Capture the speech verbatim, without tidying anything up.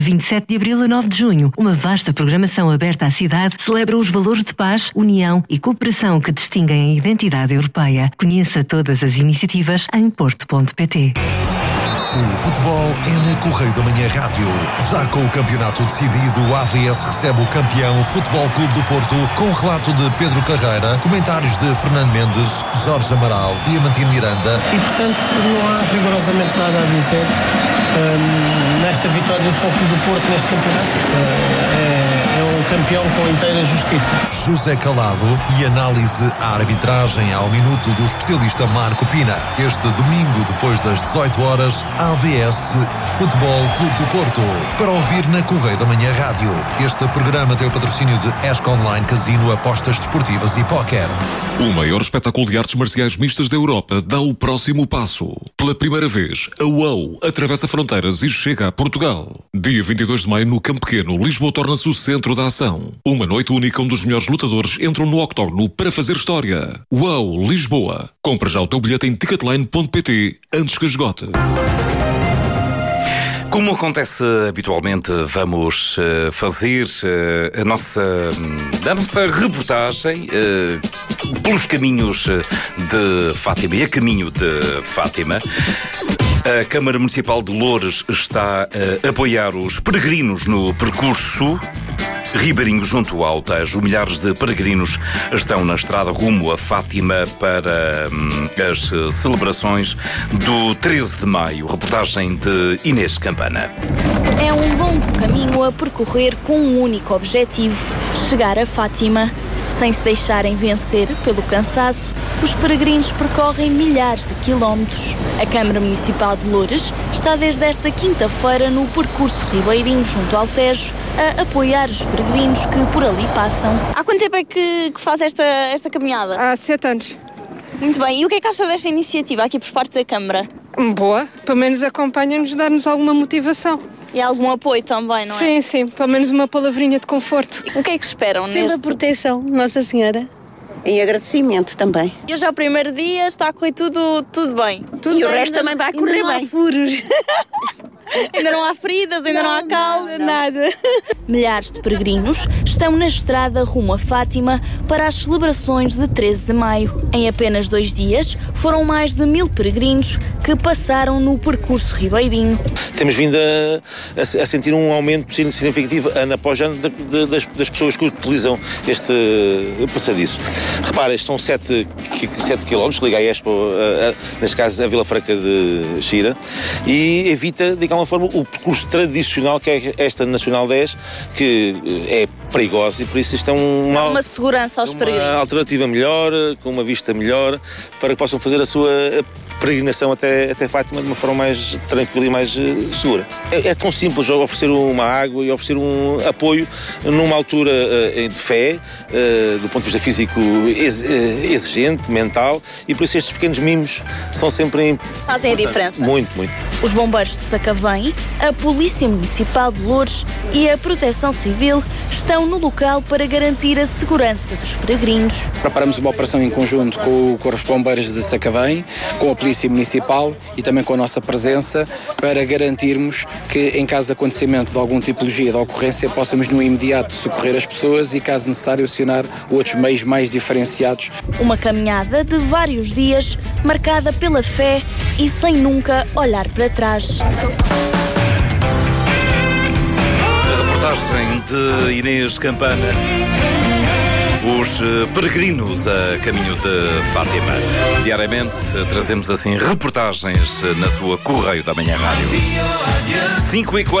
vinte e sete de abril a nove de junho, uma vasta programação aberta à cidade celebra os valores de paz, união e cooperação que distinguem a identidade europeia. Conheça todas as iniciativas em porto ponto pt. O futebol é na Correio da Manhã Rádio. Já com o campeonato decidido, o A V S recebe o campeão Futebol Clube do Porto, com relato de Pedro Carreira, comentários de Fernando Mendes, Jorge Amaral, Diamantino Miranda. E, portanto, não há rigorosamente nada a dizer um, nesta vitória do Futebol Clube do Porto neste campeonato. Uh, é, é um campeão com inteira justiça. José Calado e análise à arbitragem ao minuto do especialista Marco Pina. Este domingo, depois das dezoito horas, A V S Futebol Clube do Porto. Para ouvir na Correio da Manhã Rádio. Este programa tem o patrocínio de Esc Online Casino, apostas desportivas e póquer. O maior espetáculo de artes marciais mistas da Europa dá o próximo passo. Pela primeira vez, a UOU atravessa fronteiras e chega a Portugal. Dia vinte e dois de maio, no Campo Pequeno, Lisboa torna-se o centro da ação. Uma noite única onde os melhores lutadores entram no octógono para fazer história. UOU Lisboa. Compra já o teu bilhete em ticketline ponto pt antes que esgote. Como acontece habitualmente, vamos uh, fazer uh, a, nossa, a nossa reportagem uh, pelos caminhos de Fátima e a caminho de Fátima. A Câmara Municipal de Loures está a apoiar os peregrinos no percurso ribeirinho junto ao Tejo. Milhares de peregrinos estão na estrada rumo a Fátima para hum, as celebrações do treze de maio. Reportagem de Inês Campana. É um longo caminho a percorrer com um único objetivo: chegar a Fátima. Sem se deixarem vencer pelo cansaço, os peregrinos percorrem milhares de quilómetros. A Câmara Municipal de Loures está desde esta quinta-feira no percurso ribeirinho junto ao Tejo a apoiar os peregrinos que por ali passam. Há quanto tempo é que, que faz esta, esta caminhada? Há sete anos. Muito bem. E o que é que acha desta iniciativa aqui por parte da Câmara? Boa. Pelo menos acompanha-nos, dá-nos alguma motivação. E há algum apoio também, não é? Sim, sim. Pelo menos uma palavrinha de conforto. O que é que esperam Sempre neste? a proteção, Nossa Senhora. E agradecimento também. E hoje é o primeiro dia, está a correr tudo, tudo bem. Tudo e bem, o resto também vai correr ainda não bem. Há furos. Ainda não há feridas, ainda não, não há calos. Nada. Milhares de peregrinos estão na estrada rumo a Fátima para as celebrações de treze de maio. Em apenas dois dias, foram mais de mil peregrinos que passaram no percurso ribeirinho. Temos vindo a, a, a sentir um aumento significativo ano após ano de, de, das, das pessoas que utilizam este passadiço. Repara, estes são sete quilómetros que liga a Expo, a, a, neste caso a Vila Franca de Xira, e evita, de alguma forma, o percurso tradicional que é esta Nacional dez, que é perigosa, e por isso isto é uma, uma segurança aos uma peregrinos. Uma alternativa melhor, com uma vista melhor, para que possam fazer a sua peregrinação até, até Fátima de uma forma mais tranquila e mais uh, segura. É, é tão simples oferecer uma água e oferecer um apoio numa altura uh, de fé, uh, do ponto de vista físico ex, uh, exigente, mental, e por isso estes pequenos mimos são sempre... Fazem a diferença. Muito, muito. Os bombeiros do Sacavém, a Polícia Municipal de Loures e a Proteção Civil estão no local para garantir a segurança dos peregrinos. Preparamos uma operação em conjunto com, com os bombeiros de Sacavém, com a Polícia Municipal e também com a nossa presença, para garantirmos que, em caso de acontecimento de alguma tipologia de ocorrência, possamos no imediato socorrer as pessoas e, caso necessário, acionar outros meios mais diferenciados. Uma caminhada de vários dias, marcada pela fé e sem nunca olhar para trás. A reportagem de Inês Campana. Os peregrinos a caminho de Fátima. Diariamente trazemos assim reportagens na sua Correio da Manhã Rádio. cinco e quarenta